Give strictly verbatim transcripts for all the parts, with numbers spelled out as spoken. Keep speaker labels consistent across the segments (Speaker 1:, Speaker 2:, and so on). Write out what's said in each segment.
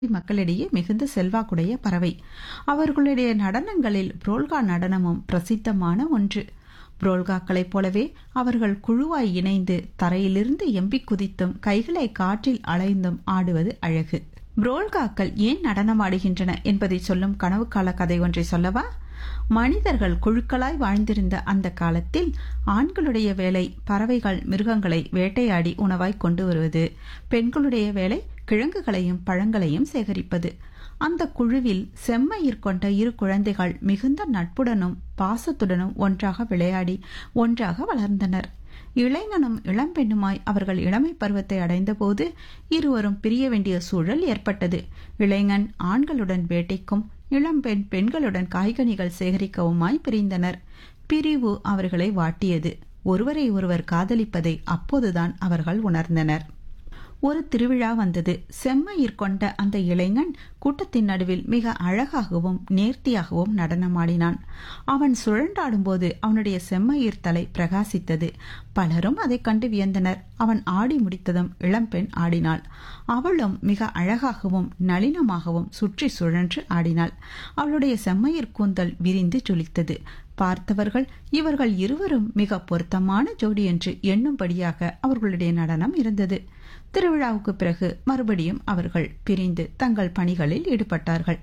Speaker 1: மக்களிடையே மிகுந்த செல்வாக்குடைய பறவை. அவர்களுடைய நடனங்களில் புரோல்கா நடனமும் பிரசித்தமான ஒன்று. புரோல்காக்களைப் போலவே அவர்கள் குழுவாய் இணைந்து தரையிலிருந்து எம்பி குதித்தும் கைகளை காற்றில் அலைந்தும் ஆடுவது அழகு. புரோல்காக்கள் ஏன் நடனமாடுகின்றன என்பதை சொல்லும் கனவு கால கதை ஒன்றை சொல்லவா? மனிதர்கள் குழுக்களாய் வாழ்ந்திருந்த அந்த காலத்தில் ஆண்களுடைய வேலை பறவைகள் மிருகங்களை வேட்டையாடி உணவாய் கொண்டு வருவது, பெண்களுடைய வேலை கிழங்குகளையும் பழங்களையும் சேகரிப்பது. அந்த குழுவில் செம்மயிர் கொண்ட இரு குழந்தைகள் மிகுந்த நட்புடனும் பாசத்துடனும் ஒன்றாக விளையாடி ஒன்றாக வளர்ந்தனர். இளைஞனும் இளம்பெண்ணுமாய் அவர்கள் இளமை பருவத்தை அடைந்தபோது இருவரும் பிரிய வேண்டிய சூழல் ஏற்பட்டது. இளைஞன் ஆண்களுடன் வேட்டைக்கும், இளம்பெண் பெண்களுடன் காய்கனிகள் சேகரிக்கவுமாய் பிரிந்தனர். பிரிவு அவர்களை வாட்டியது. ஒருவரை ஒருவர் காதலிப்பதை அப்போதுதான் அவர்கள் உணர்ந்தனர். ஒரு திருவிழா வந்தது. செம்மயிர் கொண்ட அந்த இளைஞன் கூட்டத்தின் நடுவில் மிக அழகாகவும் நேர்த்தியாகவும் நடனமாடினான். அவன் சுழன்றாடும் போது அவனுடைய செம்மயிர் தலை பிரகாசித்தது. பலரும் அதை கண்டு வியந்தனர். அவன் ஆடி முடித்ததும் இளம்பெண் ஆடினாள். அவளும் மிக அழகாகவும் நளினமாகவும் சுற்றி சுழன்று ஆடினாள். அவளுடைய செம்மயிர் கூந்தல் விரிந்து ஜொலித்தது. பார்த்தவர்கள் இவர்கள் இருவரும் மிக பொருத்தமான ஜோடி என்று எண்ணும்படியாக அவர்களுடைய நடனம் இருந்தது. திருவிழாவுக்கு பிறகு மறுபடியும் அவர்கள் பிரிந்து தங்கள் பணிகளில் ஈடுபட்டார்கள்.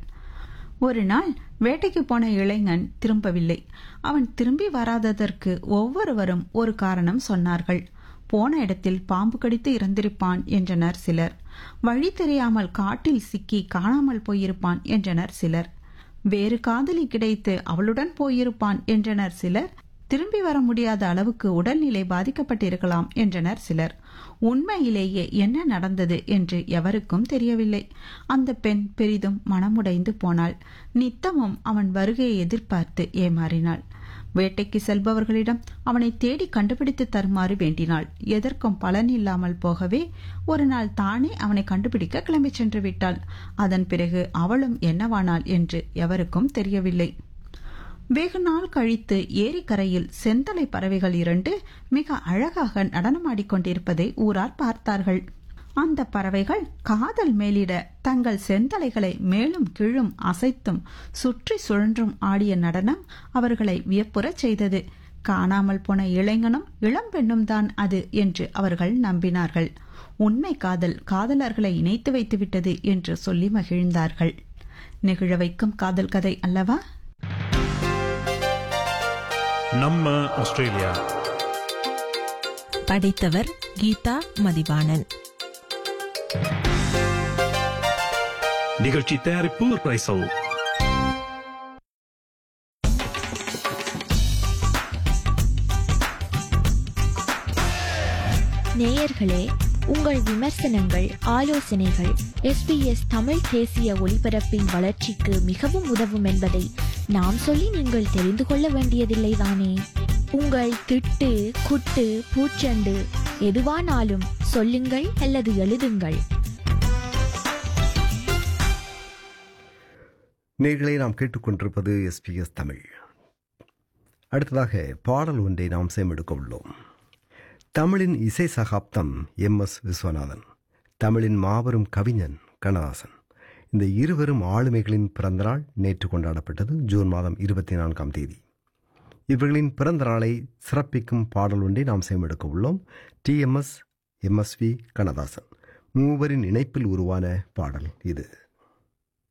Speaker 1: ஒரு நாள் வேட்டைக்கு போன இளைஞன் திரும்பவில்லை. அவன் திரும்பி வராததற்கு ஒவ்வொருவரும் ஒரு காரணம் சொன்னார்கள். போன இடத்தில் பாம்பு கடித்து இறந்திருப்பான் என்றனர் சிலர். வழி தெரியாமல் காட்டில் சிக்கி காணாமல் போயிருப்பான் என்றனர் சிலர். வேறு காதலி கிடைத்து அவளுடன் போயிருப்பான் என்றனர் சிலர். திரும்பி வர முடியாத அளவுக்கு உடல்நிலை பாதிக்கப்பட்டிருக்கலாம் என்றனர் சிலர். உண்மையிலேயே என்ன நடந்தது என்று எவருக்கும் தெரியவில்லை. அந்த பெண் பெரிதும் மனமுடைந்து போனாள். நித்தமும் அவன் வருகையை எதிர்பார்த்து ஏமாறினாள். வேட்டைக்கு செல்பவர்களிடம் அவனை தேடி கண்டுபிடித்து தருமாறு வேண்டினாள். எதற்கும் பலன் இல்லாமல் போகவே ஒரு நாள் தானே அவனை கண்டுபிடிக்க கிளம்பி சென்று விட்டாள். அதன் பிறகு அவளும் என்னவானாள் என்று எவருக்கும் தெரியவில்லை. வெகு நாள் கழித்து ஏரிக்கரையில் செந்தலை பறவைகள் இரண்டு மிக அழகாக நடனமாடிக்கொண்டிருப்பதை ஊரார் பார்த்தார்கள். அந்த பறவைகள் காதல் மேலிட தங்கள் செந்தலைகளை மேலும் கீழும் அசைத்தும் சுற்றி சுழன்றும் ஆடிய நடனம் அவர்களை வியப்புறச் செய்தது. காணாமல் போன இளைஞனும் இளம்பெண்ணும் தான் அது என்று அவர்கள் நம்பினார்கள். உண்மை காதல் காதலர்களை இணைத்து வைத்துவிட்டது என்று சொல்லி மகிழ்ந்தார்கள். நெகிழ வைக்கும் காதல் கதை அல்லவா?
Speaker 2: நம்ம ஆஸ்திரேலியா.
Speaker 3: படைத்தவர் கீதா மதிவாணன்.
Speaker 2: நிகழ்ச்சி தயாரிப்பு ரைசல்.
Speaker 4: நேயர்களே, உங்கள் விமர்சனங்கள், ஆலோசனைகள் எஸ்பிஎஸ் தமிழ் தேசிய ஒலிபரப்பின் வளர்ச்சிக்கு மிகவும் உதவும் என்பதை நாம் சொல்லி நீங்கள் தெரிந்து கொள்ள வேண்டியதில்லை தானே? உங்கள் திட்டு, குட்டு, பூச்சண்டு எதுவானாலும் சொல்லுங்கள் அல்லது எழுதுங்கள்.
Speaker 5: நேர்களை நாம் கேட்டுக்கொண்டிருப்பது எஸ்பிஎஸ் தமிழ். அடுத்ததாக பாடல் ஒன்றை நாம் சேமெடுக்க உள்ளோம். தமிழின் இசை சகாப்தம் எம் எஸ் விஸ்வநாதன், தமிழின் மாபெரும் கவிஞன் கண்ணதாசன். இந்த இருவரும் ஆளுமைகளின் பிறந்தநாள் நேற்று கொண்டாடப்பட்டது, ஜூன் மாதம் இருபத்தி நான்காம் தேதி. இவர்களின் பிறந்த நாளை சிறப்பிக்கும் பாடல் ஒன்றை நாம் சேமெடுக்க உள்ளோம். D M S, M S we Kannadasan மூவரின் இணைப்பில் உருவான பாடல் இது.